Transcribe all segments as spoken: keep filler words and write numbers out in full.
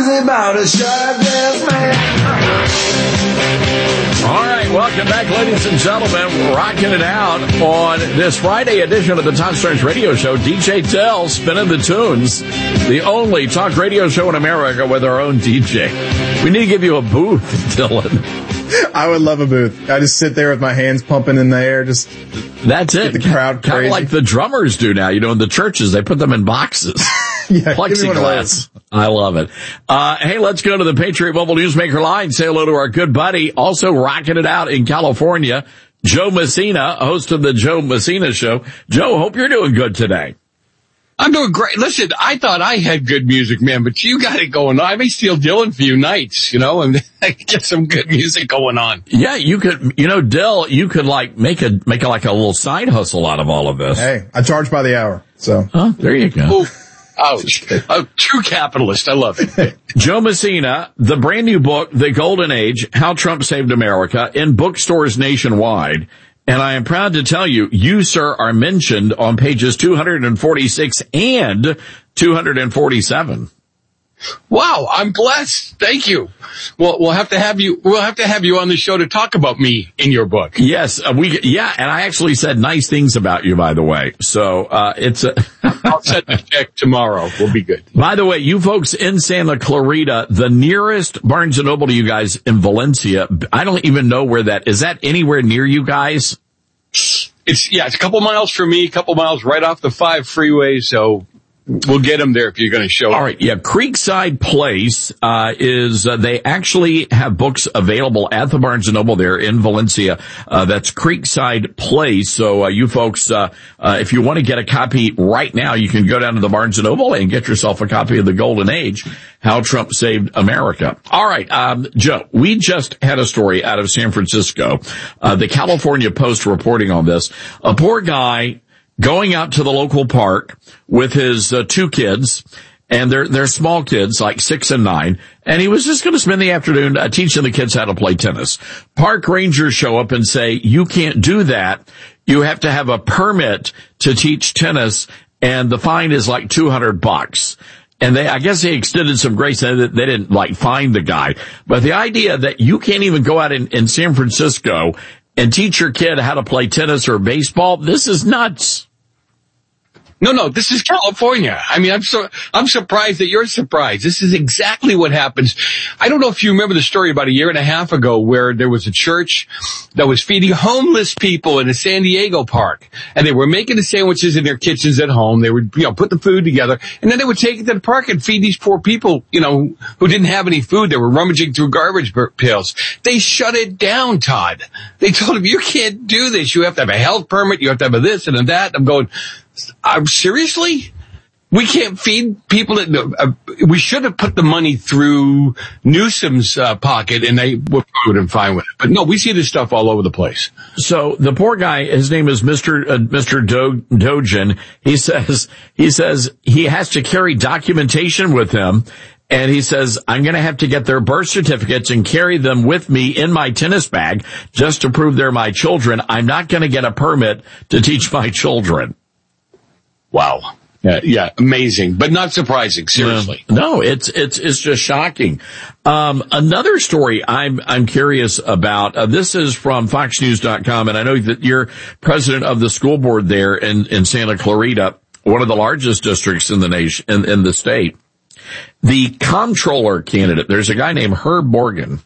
crazy about a shut this man. All right, welcome back, ladies and gentlemen. We're rocking it out on this Friday edition of the Todd Starnes Radio Show. D J Tell spinning the tunes. The only talk radio show in America with our own D J. We need to give you a booth, Dylan. I would love a booth. I just sit there with my hands pumping in the air, just that's it. Get the crowd kind crazy. of like the drummers do now. You know, in the churches, they put them in boxes. Yeah, plexiglass. I love it. Uh, hey, let's go to the Patriot Mobile Newsmaker line. Say hello to our good buddy, also rocking it out in California, Joe Messina, host of the Joe Messina Show. Joe, hope you're doing good today. I'm doing great. Listen, I thought I had good music, man, but you got it going on. I may steal Dylan for you nights, you know, and get some good music going on. Yeah, you could, you know, Dill, you could like make a, make a, like a little side hustle out of all of this. Hey, I charge by the hour, so. Oh, there you go. Oh, ouch. A true capitalist. I love it. Joe Messina, the brand new book, The Golden Age, How Trump Saved America, in bookstores nationwide. And I am proud to tell you, you, sir, are mentioned on pages two forty-six and two forty-seven. Wow, I'm blessed. Thank you. Well, we'll have to have you, we'll have to have you on the show to talk about me in your book. Yes, uh, we, yeah, and I actually said nice things about you, by the way. So, uh, it's a, I'll set the check tomorrow. We'll be good. By the way, you folks in Santa Clarita, the nearest Barnes and Noble to you guys in Valencia, I don't even know where that, is that anywhere near you guys? It's, yeah, it's a couple miles from me, a couple miles right off the five freeway, so we'll get them there if you're going to show up. All right, yeah, Creekside Place uh is, uh, they actually have books available at the Barnes and Noble there in Valencia. Uh That's Creekside Place. So uh, you folks, uh, uh if you want to get a copy right now, you can go down to the Barnes and Noble and get yourself a copy of The Golden Age, How Trump Saved America. All right, um Joe, we just had a story out of San Francisco. Uh The California Post reporting on this. A poor guy going out to the local park with his uh, two kids, and they're, they're small kids, like six and nine, and he was just going to spend the afternoon uh, teaching the kids how to play tennis. Park rangers show up and say, you can't do that. You have to have a permit to teach tennis, and the fine is like two hundred bucks. And they, I guess they extended some grace. They, they didn't like find the guy. But the idea that you can't even go out in, in San Francisco and teach your kid how to play tennis or baseball, this is nuts. No, no, this is California. I mean, I'm so, I'm surprised that you're surprised. This is exactly what happens. I don't know if you remember the story about a year and a half ago where there was a church that was feeding homeless people in a San Diego park. And they were making the sandwiches in their kitchens at home. They would, you know, put the food together. And then they would take it to the park and feed these poor people, you know, who didn't have any food. They were rummaging through garbage pails. They shut it down, Todd. They told them, you can't do this. You have to have a health permit. You have to have a this and a that. I'm going, I'm seriously? We can't feed people that, uh, we should have put the money through Newsom's uh, pocket and they would have been fine with it. But no, we see this stuff all over the place. So the poor guy, his name is Mister Uh, Mister Do- Dogen. He says, he says he has to carry documentation with him. And he says, I'm going to have to get their birth certificates and carry them with me in my tennis bag just to prove they're my children. I'm not going to get a permit to teach my children. Wow. Yeah, yeah, amazing, but not surprising, seriously. No, no it's, it's, it's just shocking. Um, another story I'm, I'm curious about, uh, this is from fox news dot com, and I know that you're president of the school board there in, in Santa Clarita, one of the largest districts in the nation, in, in the state. The comptroller candidate, there's a guy named Herb Morgan.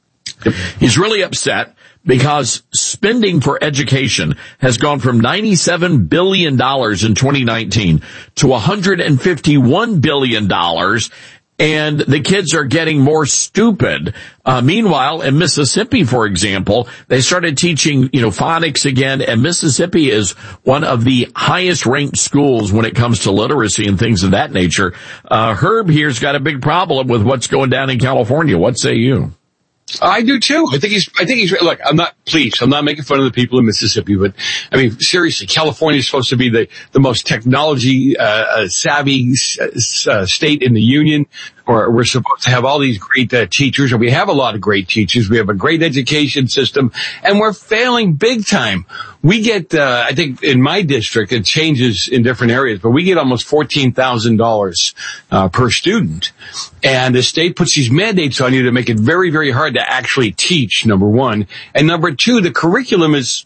He's really upset because spending for education has gone from ninety-seven billion dollars in twenty nineteen to one hundred fifty-one billion dollars, and the kids are getting more stupid. Uh, meanwhile, in Mississippi, for example, they started teaching, you know, phonics again, and Mississippi is one of the highest ranked schools when it comes to literacy and things of that nature. Uh, Herb here's got a big problem with what's going down in California. What say you? I do too. I think he's, I think he's, look, I'm not, please, I'm not making fun of the people in Mississippi, but I mean, seriously, California is supposed to be the, the most technology, uh, savvy, uh, state in the union. or we're supposed to have all these great uh, teachers, and we have a lot of great teachers. We have a great education system, and we're failing big time. We get, uh, I think in my district, it changes in different areas, but we get almost fourteen thousand dollars uh, per student. And the state puts these mandates on you to make it very, very hard to actually teach, number one. And number two, the curriculum is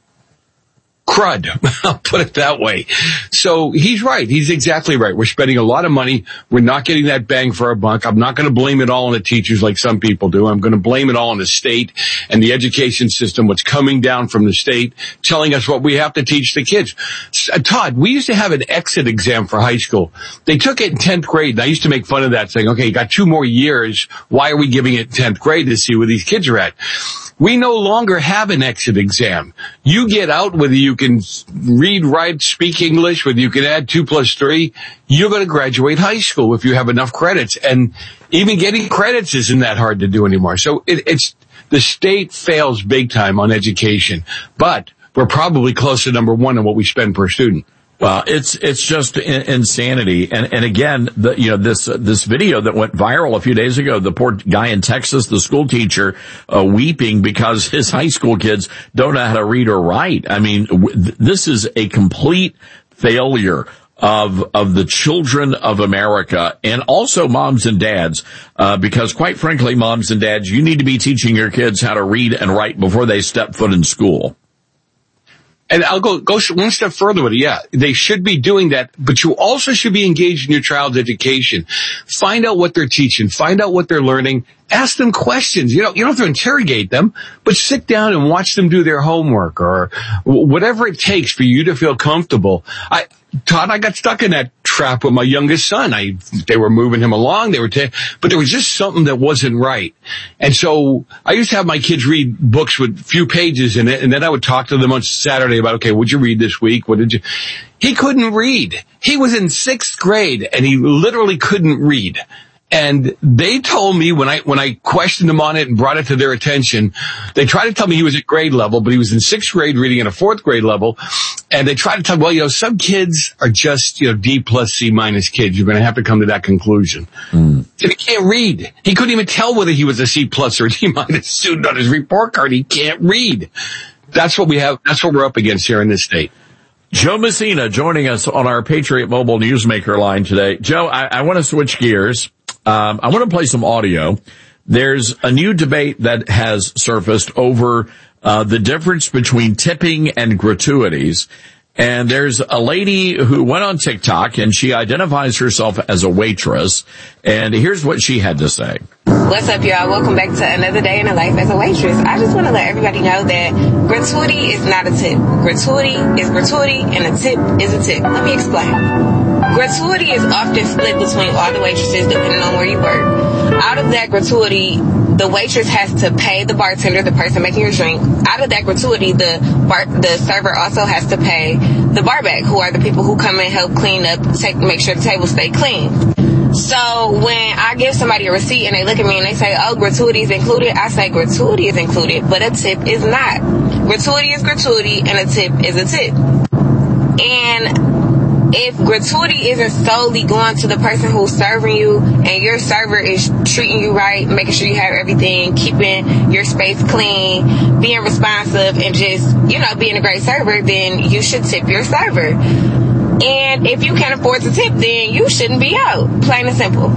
crud. I'll put it that way. So he's right. He's exactly right. We're spending a lot of money. We're not getting that bang for our buck. I'm not going to blame it all on the teachers like some people do. I'm going to blame it all on the state and the education system, what's coming down from the state, telling us what we have to teach the kids. Uh, Todd, we used to have an exit exam for high school. They took it in tenth grade, and I used to make fun of that, saying, okay, you got two more years. Why are we giving it tenth grade to see where these kids are at? We no longer have an exit exam. You get out whether you can read, write, speak English, whether you can add two plus three. You're going to graduate high school if you have enough credits. And even getting credits isn't that hard to do anymore. So it, it's the state fails big time on education. But we're probably close to number one in what we spend per student. Well, it's, it's just insanity. And, and again, the, you know, this, uh, this video that went viral a few days ago, the poor guy in Texas, the school teacher, uh, weeping because his high school kids don't know how to read or write. I mean, w- this is a complete failure of, of the children of America, and also moms and dads, uh, because quite frankly, moms and dads, you need to be teaching your kids how to read and write before they step foot in school. And I'll go, go one step further with it. Yeah, they should be doing that, but you also should be engaged in your child's education. Find out what they're teaching. Find out what they're learning. Ask them questions. You know, you don't have to interrogate them, but sit down and watch them do their homework or whatever it takes for you to feel comfortable. I, Todd, I got stuck in that trap with my youngest son. I, they were moving him along. They were, ta- but there was just something that wasn't right. And so I used to have my kids read books with few pages in it. And then I would talk to them on Saturday about, okay, what'd you read this week? What did you, he couldn't read. He was in sixth grade and he literally couldn't read. And they told me when I, when I questioned them on it and brought it to their attention, they tried to tell me he was at grade level, but he was in sixth grade reading at a fourth grade level. And they tried to tell me, well, you know, some kids are just, you know, D plus C minus kids. You're going to have to come to that conclusion. Mm. And he can't read. He couldn't even tell whether he was a C plus or a D minus student on his report card. He can't read. That's what we have. That's what we're up against here in this state. Joe Messina joining us on our Patriot Mobile Newsmaker line today. Joe, I, I want to switch gears. Um, I want to play some audio. There's a new debate that has surfaced over uh, the difference between tipping and gratuities. And there's a lady who went on TikTok and she identifies herself as a waitress. And here's what she had to say. What's up, y'all? Welcome back to another day in the life as a waitress. I just want to let everybody know that gratuity is not a tip. Gratuity is gratuity and a tip is a tip. Let me explain. Gratuity is often split between all the waitresses depending on where you work. Out of that gratuity, the waitress has to pay the bartender, the person making your drink. Out of that gratuity, the bar, the server also has to pay the barback, who are the people who come and help clean up, take, make sure the tables stay clean. So when I give somebody a receipt and they look at me and they say, oh, gratuity is included, I say gratuity is included, but a tip is not. Gratuity is gratuity and a tip is a tip. And if gratuity isn't solely going to the person who's serving you and your server is treating you right, making sure you have everything, keeping your space clean, being responsive, and just, you know, being a great server, then you should tip your server. And if you can't afford to tip, then you shouldn't be out. Plain and simple.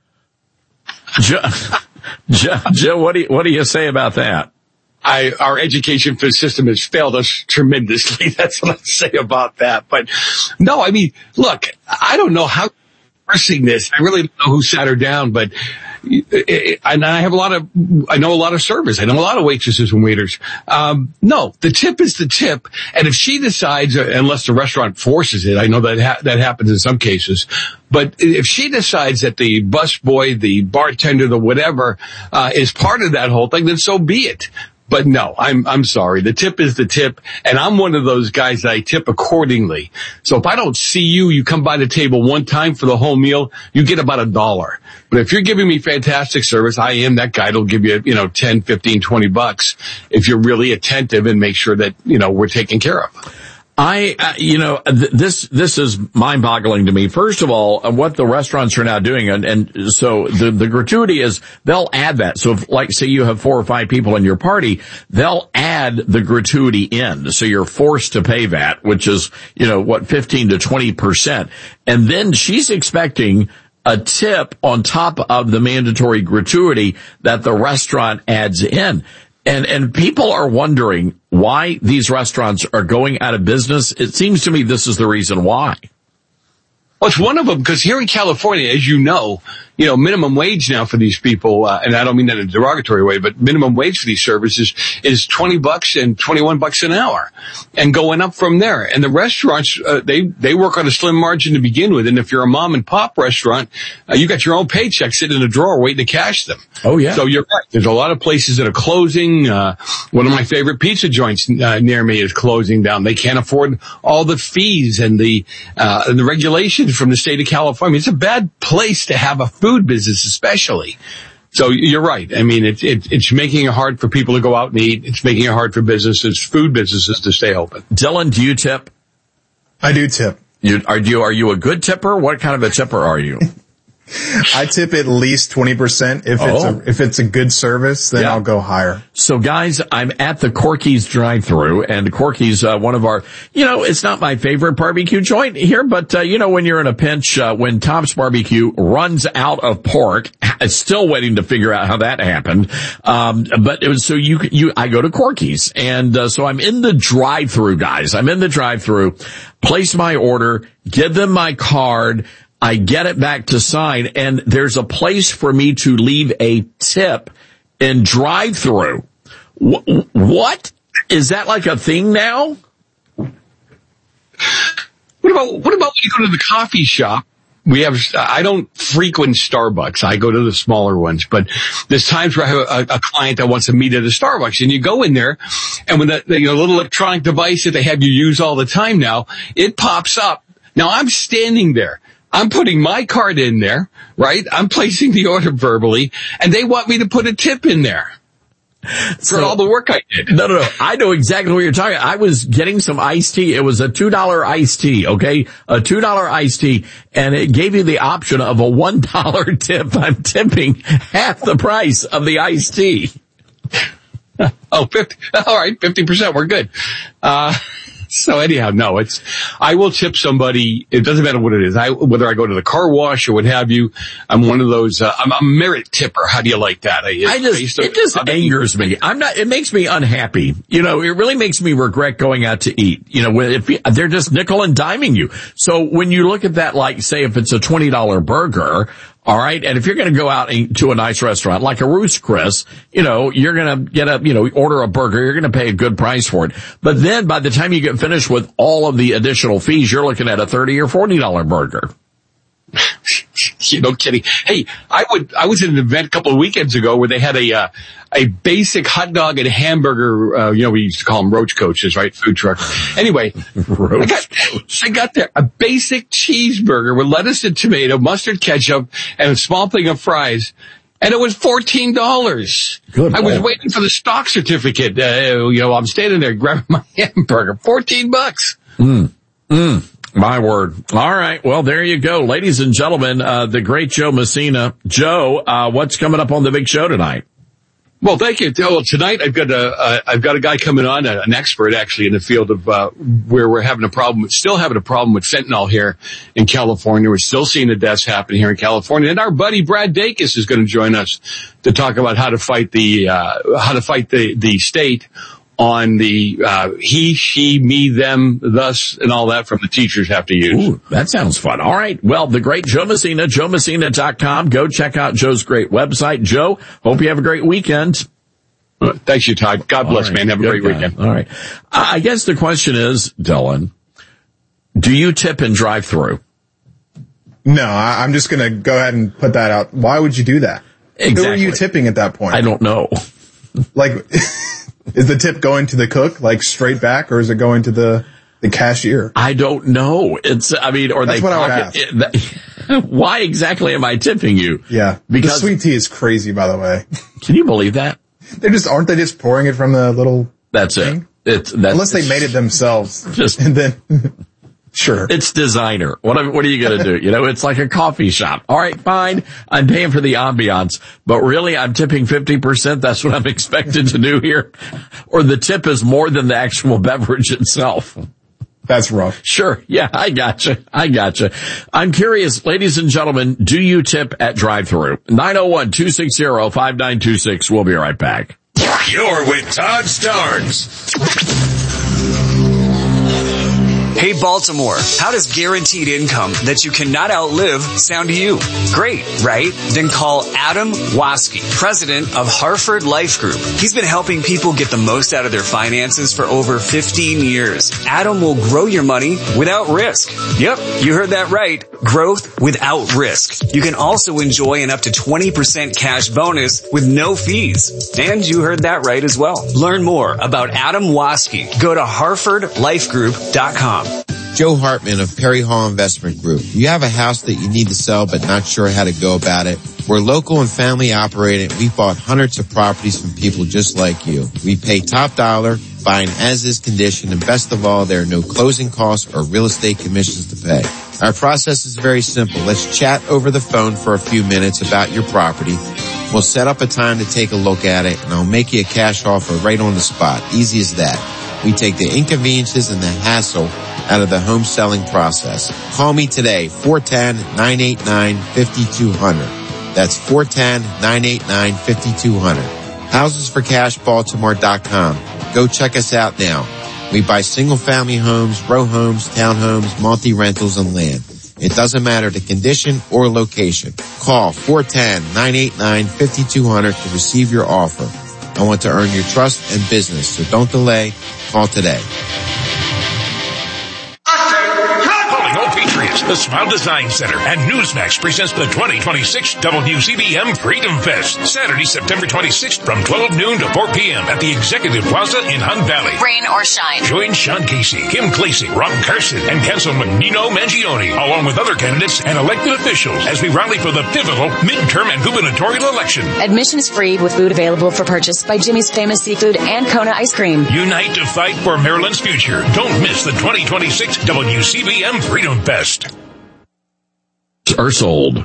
Joe, Joe, Joe what do you, what do you say about that? I, our education system has failed us tremendously. That's what I say about that. But no, I mean, look, I don't know how pressing this. I really don't know who sat her down, but and I have a lot of, I know a lot of servers. I know a lot of waitresses and waiters. Um, no, the tip is the tip. And if she decides, unless the restaurant forces it, I know that ha- that happens in some cases. But if she decides that the busboy, the bartender, the whatever, uh, is part of that whole thing, then so be it. But no, I'm, I'm sorry. The tip is the tip. And I'm one of those guys that I tip accordingly. So if I don't see you, you come by the table one time for the whole meal, you get about a dollar. But if you're giving me fantastic service, I am that guy that'll give you, you know, ten, fifteen, twenty bucks if you're really attentive and make sure that, you know, we're taken care of. I, uh, you know, th- this, this is mind-boggling to me. First of all, uh, what the restaurants are now doing, and, and so the, the gratuity is, they'll add that. So if, like, say you have four or five people in your party, they'll add the gratuity in. So you're forced to pay that, which is, you know, what, fifteen to twenty percent. And then she's expecting a tip on top of the mandatory gratuity that the restaurant adds in. And, and people are wondering why these restaurants are going out of business. It seems to me this is the reason why. Well, it's one of them, because here in California, as you know, you know, minimum wage now for these people, uh, and I don't mean that in a derogatory way, but minimum wage for these services is twenty bucks and twenty-one bucks an hour, and going up from there. And the restaurants, uh, they, they work on a slim margin to begin with. And if you're a mom and pop restaurant, uh, you got your own paycheck sitting in a drawer waiting to cash them. Oh, yeah. So you're right. There's a lot of places that are closing. Uh, one of my favorite pizza joints uh, near me is closing down. They can't afford all the fees and the, uh, and the regulations from the state of California. It's a bad place to have a food business, especially. So you're right. I mean, it's it, it's making it hard for people to go out and eat. It's making it hard for businesses, food businesses, to stay open. Dylan, do you tip? I do tip. You, are you are you a good tipper? What kind of a tipper are you? I tip at least twenty percent. If it's Oh. a, if it's a good service, then Yeah. I'll go higher. So guys, I'm at the Corky's drive-thru, and Corky's, uh, one of our, you know, it's not my favorite barbecue joint here, but, uh, you know, when you're in a pinch, uh, when Tom's Barbecue runs out of pork, I'm still waiting to figure out how that happened. Um, but it was, so you, you, I go to Corky's, and, uh, so I'm in the drive-thru, guys. I'm in the drive-thru, place my order, give them my card, I get it back to sign, and there's a place for me to leave a tip in drive-thru. Wh- what? Is that like a thing now? What about, what about when you go to the coffee shop? We have, I don't frequent Starbucks. I go to the smaller ones, but there's times where I have a, a client that wants to meet at a Starbucks, and you go in there, and when the, the you know, little electronic device that they have you use all the time now, it pops up. Now I'm standing there. I'm putting my card in there, right? I'm placing the order verbally, and they want me to put a tip in there for So- all the work I did. No, no, no. I know exactly what you're talking about. I was getting some iced tea. It was a two dollar iced tea, okay? A two dollar iced tea, and it gave you the option of a one dollar tip. I'm tipping half the price of the iced tea. Oh, fifty. All right, fifty percent. We're good. Uh, so anyhow, no, it's, I will tip somebody. It doesn't matter what it is. I, whether I go to the car wash or what have you, I'm one of those, uh, I'm a merit tipper. How do you like that? I, I just, it just angers me. I'm not, it makes me unhappy. You know, it really makes me regret going out to eat. You know, when if they're just nickel and diming you. So when you look at that, like, say if it's a twenty dollar burger, all right, and if you're going to go out to a nice restaurant like a Ruth's Chris, you know, you're going to get a, you know, order a burger, you're going to pay a good price for it. But then by the time you get finished with all of the additional fees, you're looking at a thirty or forty dollar burger. You know, kidding. Hey, I would, I was at an event a couple of weekends ago where they had a, uh, a basic hot dog and hamburger, uh, you know, we used to call them roach coaches, right? Food truck. Anyway, I got, I got there a basic cheeseburger with lettuce and tomato, mustard, ketchup, and a small thing of fries. And it was fourteen dollars. Good I was Lord. waiting for the stock certificate. Uh, you know, I'm standing there grabbing my hamburger. fourteen bucks. Mm. Mm. My word. All right. Well, there you go. Ladies and gentlemen, uh, the great Joe Messina. Joe, uh, what's coming up on the big show tonight? Well, thank you. Well, tonight I've got a, uh, I've got a guy coming on, uh, an expert actually in the field of, uh, where we're having a problem, still having a problem with fentanyl here in California. We're still seeing the deaths happen here in California. And our buddy Brad Dacus is going to join us to talk about how to fight the, uh, how to fight the, the state on the, uh, he, she, me, them, thus, and all that from the teachers have to use. Ooh, that sounds fun. All right. Well, the great Joe Messina, joe messina dot com. Go check out Joe's great website. Joe, hope you have a great weekend. Uh, thanks you, Todd. God bless, All right. man. Have a Good great guy. weekend. All right. I guess the question is, Dylan, do you tip and drive through? No, I, I'm just going to go ahead and put that out. Why would you do that? Exactly. Who are you tipping at that point? I don't know. Like, is the tip going to the cook, like straight back, or is it going to the, the cashier? I don't know. It's, I mean, or That's they what I would pocket it. That, why exactly am I tipping you? Yeah. Because, the sweet tea is crazy, by the way. can you believe that? They just, aren't they just pouring it from the little That's thing? it. It's that, Unless they made it themselves. Just and then, sure. It's designer. What, what are you going to do? You know, it's like a coffee shop. All right, fine. I'm paying for the ambiance, but really I'm tipping fifty percent. That's what I'm expected to do here. Or the tip is more than the actual beverage itself. That's rough. Sure. Yeah, I gotcha. I gotcha. I'm curious, ladies and gentlemen, do you tip at drive-thru? nine oh one, two six zero, five nine two six. We'll be right back. You're with Todd Starnes. Hey Baltimore, how does guaranteed income that you cannot outlive sound to you? Great, right? Then call Adam Waske, president of Hartford Life Group. He's been helping people get the most out of their finances for over fifteen years. Adam will grow your money without risk. Yep, you heard that right. Growth without risk. You can also enjoy an up to twenty percent cash bonus with no fees. And you heard that right as well. Learn more about Adam Waske. Go to hartford life group dot com. Joe Hartman of Perry Hall Investment Group. You have a house that you need to sell but not sure how to go about it? We're local and family operated. We bought hundreds of properties from people just like you. We pay top dollar, buying as-is condition, and best of all, there are no closing costs or real estate commissions to pay. Our process is very simple. Let's chat over the phone for a few minutes about your property. We'll set up a time to take a look at it, and I'll make you a cash offer right on the spot. Easy as that. We take the inconveniences and the hassle out of the home selling process. Call me today, four one zero, nine eight nine, five two zero zero. That's four one zero, nine eight nine, five two zero zero. houses for cash baltimore dot com. Go check us out now. We buy single-family homes, row homes, townhomes, multi-rentals, and land. It doesn't matter the condition or location. Call four one zero, nine eight nine, five two zero zero to receive your offer. I want to earn your trust and business, so don't delay. Call today. The Smile Design Center and Newsmax presents the twenty twenty-six W C B M Freedom Fest, Saturday, September twenty-sixth from twelve noon to four p.m. at the Executive Plaza in Hunt Valley. Rain or shine. Join Sean Casey, Kim Clasey, Rob Carson, and Councilman Nino Mangione, along with other candidates and elected officials as we rally for the pivotal midterm and gubernatorial election. Admission is free with food available for purchase by Jimmy's Famous Seafood and Kona Ice Cream. Unite to fight for Maryland's future. Don't miss the twenty twenty-six W C B M Freedom Fest. Are sold.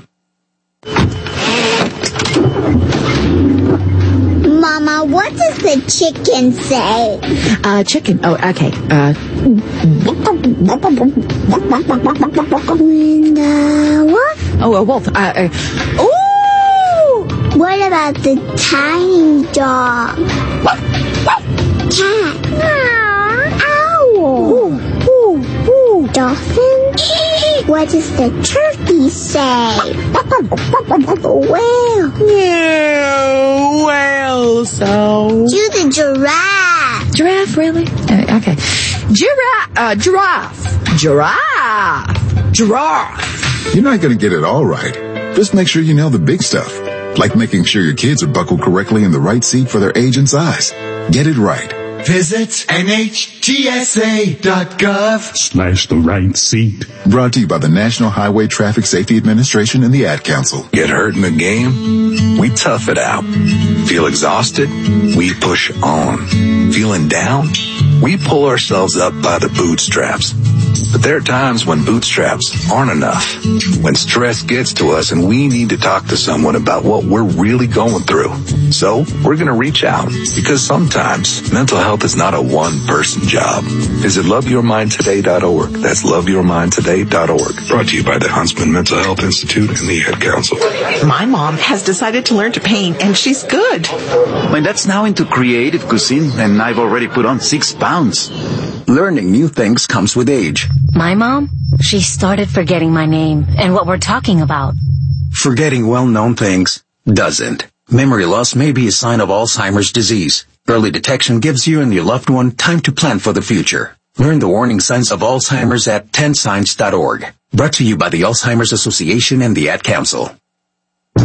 Mama, what does the chicken say? Uh, chicken. Oh, okay. Uh. And, uh, what? Oh, a wolf. Uh, uh. Ooh! What about the tiny dog? Cat. Owl. Ooh, ooh, ooh. Dolphin. What does the turkey say? Whale. Yeah, whale, so. Do the giraffe. Giraffe, really? Uh, okay. Giraffe, uh, giraffe. Giraffe. Giraffe. You're not going to get it all right. Just make sure you nail the big stuff. Like making sure your kids are buckled correctly in the right seat for their age and size. Get it right. Visit N H T S A dot gov slash the right seat. Brought to you by the National Highway Traffic Safety Administration and the Ad Council. Get hurt in the game? We tough it out. Feel exhausted? We push on. Feeling down? We pull ourselves up by the bootstraps. But there are times when bootstraps aren't enough. When stress gets to us and we need to talk to someone about what we're really going through. So we're going to reach out because sometimes mental health is not a one-person job. Visit love your mind today dot org. That's love your mind today dot org. Brought to you by the Huntsman Mental Health Institute and the Ad Council. My mom has decided to learn to paint, and she's good. My dad's now into creative cuisine, and I've already put on six pounds. Learning new things comes with age. My mom, she started forgetting my name and what we're talking about. Forgetting well-known things doesn't. Memory loss may be a sign of Alzheimer's disease. Early detection gives you and your loved one time to plan for the future. Learn the warning signs of Alzheimer's at ten signs dot org. Brought to you by the Alzheimer's Association and the Ad Council.